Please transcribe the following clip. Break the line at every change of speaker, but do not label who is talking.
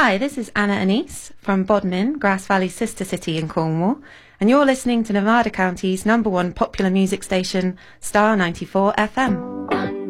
Hi, this is Anna Anise from Bodmin, Grass Valley's sister city in Cornwall, and you're listening to Nevada County's #1 popular music station, Star 94 FM.